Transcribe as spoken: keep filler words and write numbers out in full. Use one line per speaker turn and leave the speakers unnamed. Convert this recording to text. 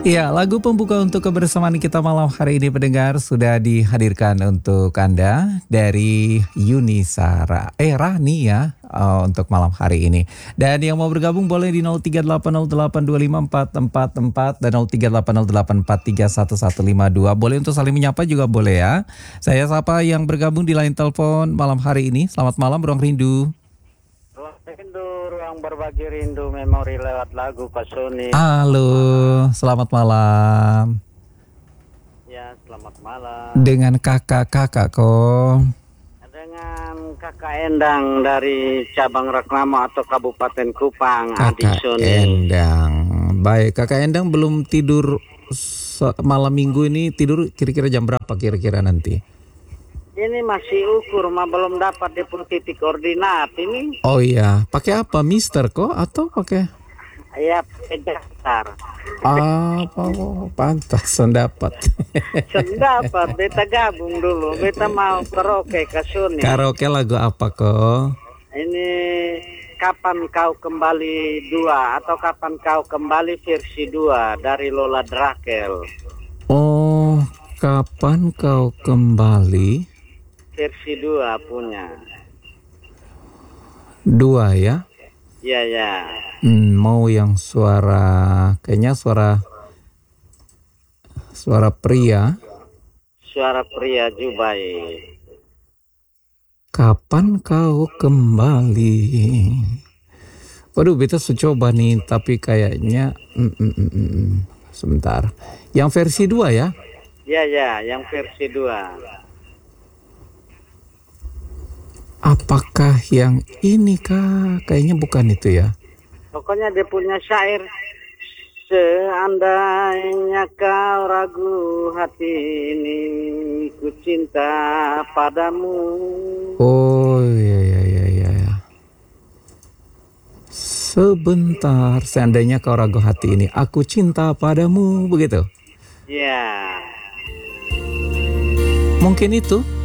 Ya, lagu pembuka untuk kebersamaan kita malam hari ini pendengar sudah dihadirkan untuk Anda dari Yuni Sara. Eh, Rani ya, uh, untuk malam hari ini. Dan yang mau bergabung boleh di nol tiga delapan nol delapan dua lima empat empat empat dan nol tiga delapan nol delapan empat tiga satu satu lima dua. Boleh untuk saling menyapa juga boleh ya. Saya sapa yang bergabung di line telepon malam hari ini. Selamat malam, Ruang Rindu.
Rindu, ruang berbagi rindu, memori lewat lagu Pak Sony.
Halo, selamat malam.
Ya, selamat malam.
Dengan kakak-kakak kok.
Dengan kakak Endang dari cabang Rakramo atau Kabupaten Kupang.
Kakak Endang. Baik, kakak Endang belum tidur malam minggu ini, tidur kira-kira jam berapa kira-kira nanti?
Ini masih ukur, mah belum dapat di titik koordinat ini.
Oh iya, pakai apa, Mister kok atau pakai?
Ya, dasar.
Apa? Oh, pantas sendapat.
Sendapat, beta gabung dulu. Beta mau karaoke Kasuni.
Karaoke lagu apa kok?
Ini Kapan Kau Kembali dua atau Kapan Kau Kembali versi dua dari Lola Drakel.
Oh, Kapan Kau Kembali?
Versi dua punya.
Dua ya?
Iya, ya.
Hmm, mau yang suara, kayaknya suara suara pria.
Suara pria Jubai.
Kapan Kau Kembali? Waduh, beta sudah coba nih, tapi kayaknya mm, mm, mm, mm. Sebentar. Yang versi dua ya?
Iya, ya, yang versi dua.
Apakah yang ini kah? Kayaknya bukan itu ya.
Pokoknya dia punya syair. Seandainya kau ragu hati ini, ku cinta padamu.
Oh iya iya iya iya. Sebentar, seandainya kau ragu hati ini, aku cinta padamu, begitu?
Iya.
Mungkin itu.